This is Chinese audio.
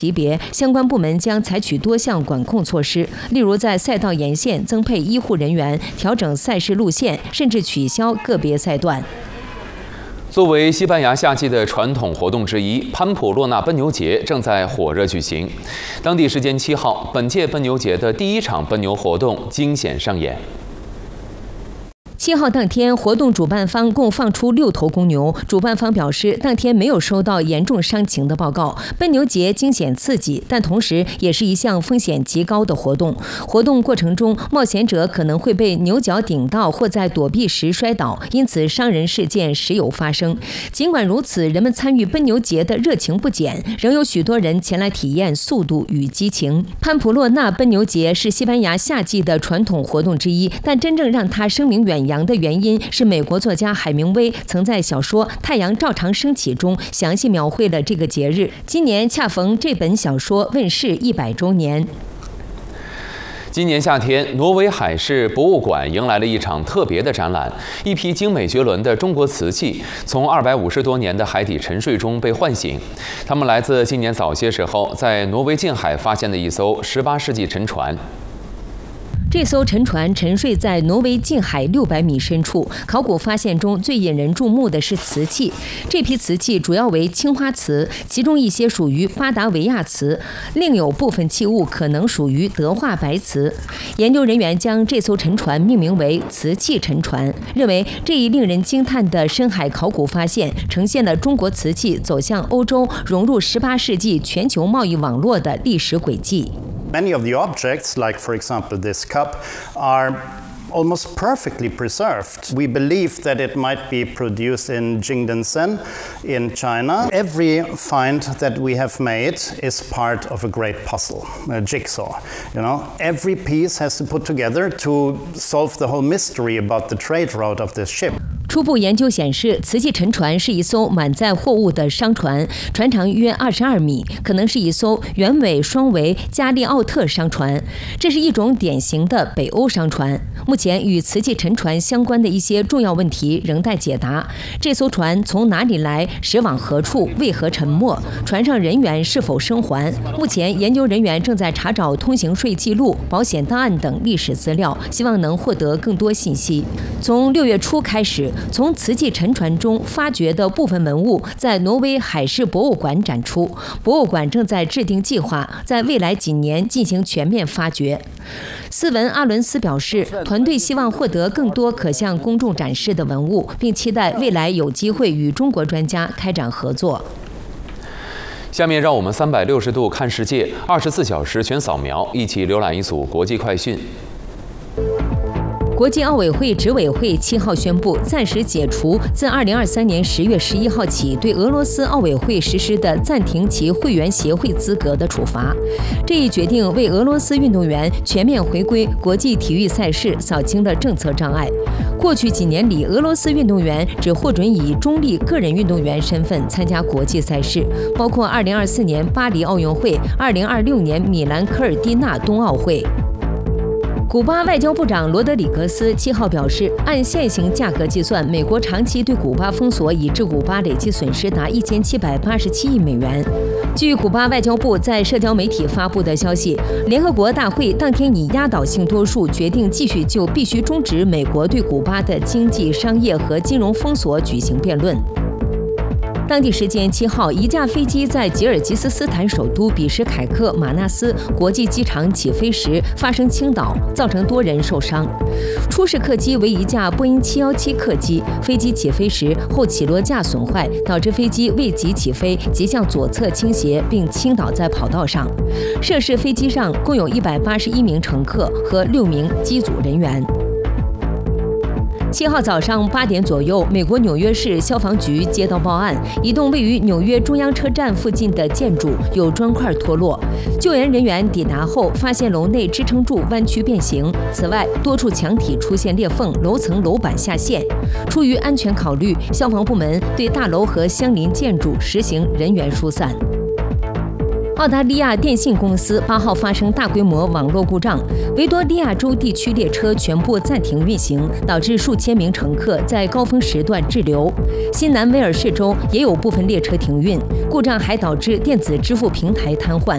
级别，相关部门将采取多项管控措施，例如在赛道沿线增配医护人员、调整赛事路线，甚至取消个别赛段。 作为西班牙夏季的传统活动之一，潘普洛纳奔牛节正在火热举行。当地时间7号，本届奔牛节的第1场奔牛活动惊险上演。 7号当天，活动主办方共放出6头公牛。主办方表示，当天没有收到严重伤情的报告。奔牛节惊险刺激，但同时也是一项风险极高的活动。活动过程中，冒险者可能会被牛角顶到或在躲避时摔倒，因此伤人事件时有发生。尽管如此，人们参与奔牛节的热情不减，仍有许多人前来体验速度与激情。潘普洛纳奔牛节是西班牙夏季的传统活动之一，但真正让它声名远扬的原因是美国作家海明威曾在小说《太阳照常升起》中详细描绘了这个节日。今年恰逢这本小说问世100周年。 今年夏天，挪威海事博物馆迎来了一场特别的展览，一批精美绝伦的中国瓷器从250多年的海底沉睡中被唤醒。它们来自今年早些时候在挪威近海发现的一艘18世纪沉船。 这艘沉船沉睡在挪威近海600米深处。考古发现中最引人注目的是瓷器，这批瓷器主要为青花瓷，其中一些属于巴达维亚瓷，另有部分器物可能属于德化白瓷。研究人员将这艘沉船命名为“瓷器沉船”，认为这一令人惊叹的深海考古发现呈现了中国瓷器走向欧洲、融入18世纪全球贸易网络的历史轨迹。 Many of the objects, like for example this cup, are almost perfectly preserved. We believe that it might be produced in Jingdenzhen in China. Every find that we have made is part of a great puzzle, a jigsaw. Every piece has to put together to solve the whole mystery about the trade route of this ship. 初步研究显示，瓷器沉船是一艘满载货物的商船，船长约22米，可能是一艘圆尾双桅加利奥特商船。这是一种典型的北欧商船。目前与瓷器沉船相关的一些重要问题仍待解答。这艘船从哪里来？驶往何处？为何沉没？船上人员是否生还？目前研究人员正在查找通行税记录、保险档案等历史资料，希望能获得更多信息。从6月初开始，从瓷器沉船中发掘的部分文物在挪威海事博物馆展出，博物馆正在制定计划，在未来几年进行全面发掘。斯文·阿伦斯表示，团队希望获得更多可向公众展示的文物，并期待未来有机会与中国专家开展合作。 下面让我们360度看世界，24小时全扫描，一起浏览一组国际快讯。国际奥委会执委会7号宣布，暂时解除自2023年10月11号起对俄罗斯奥委会实施的暂停其会员协会资格的处罚。这一决定为俄罗斯运动员全面回归国际体育赛事扫清了政策障碍。过去几年里，俄罗斯运动员只获准以中立个人运动员身份参加国际赛事，包括2024年巴黎奥运会、2026年米兰科尔蒂纳冬奥会。古巴外交部长罗德里格斯7号表示，按现行价格计算，美国长期对古巴封锁已致古巴累计损失达1787亿美元。据古巴外交部在社交媒体发布的消息，联合国大会当天以压倒性多数决定继续就必须终止美国对古巴的经济、商业和金融封锁举行辩论。当地时间7号，一架飞机在吉尔吉斯斯坦首都比什凯克马纳斯国际机场起飞时发生倾倒，造成多人受伤。出事客机为一架波音717客机，飞机起飞时后起落架损坏，导致飞机未及起飞即向左侧倾斜，并倾倒在跑道上。涉事飞机上共有181名乘客和6名机组人员。7号早上8点左右，美国纽约市消防局接到报案，一栋位于纽约中央车站附近的建筑有砖块脱落。救援人员抵达后，发现楼内支撑柱弯曲变形，此外，多处墙体出现裂缝，楼层楼板下陷。出于安全考虑，消防部门对大楼和相邻建筑实行人员疏散。澳大利亚电信公司8号发生大规模网络故障，维多利亚州地区列车全部暂停运行，导致数千名乘客在高峰时段滞留。新南威尔士州也有部分列车停运，故障还导致电子支付平台瘫痪。